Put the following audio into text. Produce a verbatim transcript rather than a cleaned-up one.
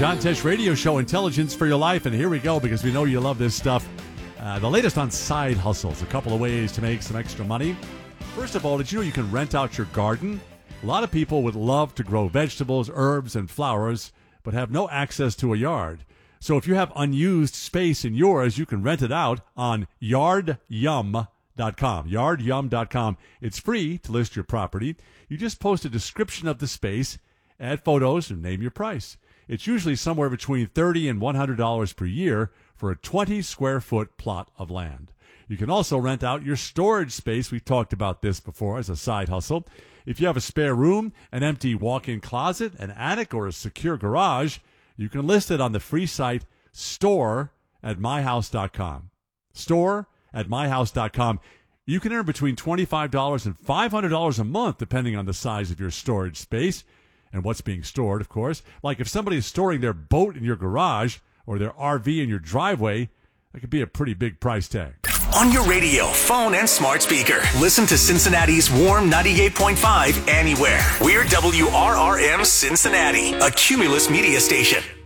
John Tesh Radio Show, Intelligence for Your Life. And here we go, because we know you love this stuff. Uh, the latest on side hustles, a couple of ways to make some extra money. First of all, did you know you can rent out your garden? A lot of people would love to grow vegetables, herbs, and flowers, but have no access to a yard. So if you have unused space in yours, you can rent it out on yard yum dot com. yard yum dot com. It's free to list your property. You just post a description of the space, add photos, and name your price. It's usually somewhere between thirty dollars and one hundred dollars per year for a twenty square foot plot of land. You can also rent out your storage space. We've talked about this before as a side hustle. If you have a spare room, an empty walk-in closet, an attic, or a secure garage, you can list it on the free site store at my house dot com. store at my house dot com. You can earn between twenty-five dollars and five hundred dollars a month, depending on the size of your storage space and what's being stored, of course. Like if somebody is storing their boat in your garage or their R V in your driveway, that could be a pretty big price tag. On your radio, phone, and smart speaker. Listen to Cincinnati's Warm ninety-eight point five anywhere. We're W R R M Cincinnati, a Cumulus media station.